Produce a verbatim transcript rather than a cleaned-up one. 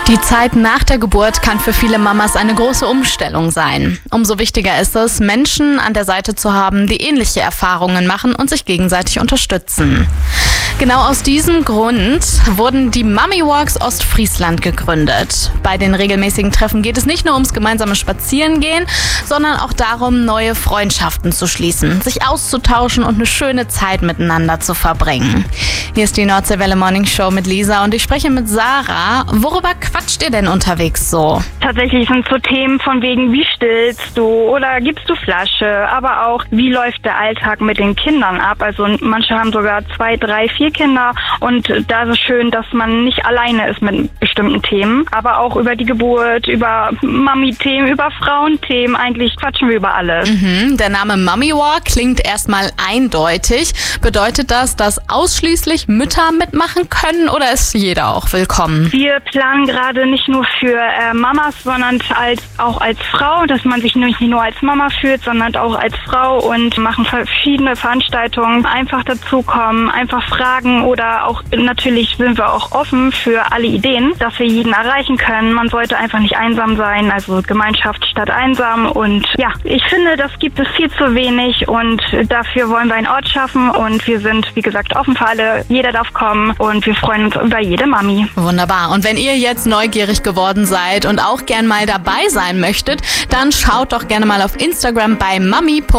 Die Zeit nach der Geburt kann für viele Mamas eine große Umstellung sein. Umso wichtiger ist es, Menschen an der Seite zu haben, die ähnliche Erfahrungen machen und sich gegenseitig unterstützen. Genau aus diesem Grund wurden die Mummy Walks Ostfriesland gegründet. Bei den regelmäßigen Treffen geht es nicht nur ums gemeinsame Spazierengehen, sondern auch darum, neue Freundschaften zu schließen, sich auszutauschen und eine schöne Zeit miteinander zu verbringen. Hier ist die Nordseewelle Morning Show mit Lisa und ich spreche mit Sarah. Worüber quatscht ihr denn unterwegs so? Tatsächlich sind so Themen von wegen, wie stillst du oder gibst du Flasche, aber auch, wie läuft der Alltag mit den Kindern ab? Also manche haben sogar zwei, drei, vier Kinder und da ist es schön, dass man nicht alleine ist mit bestimmten Themen, aber auch über die Geburt, über Mami-Themen, über Frauenthemen, eigentlich quatschen wir über alles. Mhm, der Name Mummy Walk klingt erstmal eindeutig. Bedeutet das, dass ausschließlich Mütter mitmachen können oder ist jeder auch willkommen? Wir planen gerade nicht nur für äh, Mamas, sondern als, auch als Frau, dass man sich nicht nur als Mama fühlt, sondern auch als Frau und machen verschiedene Veranstaltungen, einfach dazukommen, einfach fragen oder auch natürlich sind wir auch offen für alle Ideen, dass wir jeden erreichen können. Man sollte einfach nicht einsam sein, also Gemeinschaft statt einsam und ja, ich finde, das gibt es viel zu wenig und dafür wollen wir einen Ort schaffen und wir sind, wie gesagt, offen für alle. Jeder darf kommen und wir freuen uns über jede Mami. Wunderbar. Und wenn ihr jetzt neugierig geworden seid und auch gern mal dabei sein möchtet, dann schaut doch gerne mal auf Instagram bei mami punkt